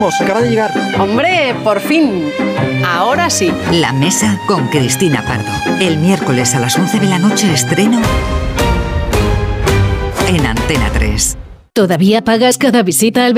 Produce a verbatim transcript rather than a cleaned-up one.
Acaba de llegar. ¡Hombre, por fin! Ahora sí. La Mesa con Cristina Pardo. El miércoles a las once de la noche estreno en Antena tres. ¿Todavía pagas cada visita al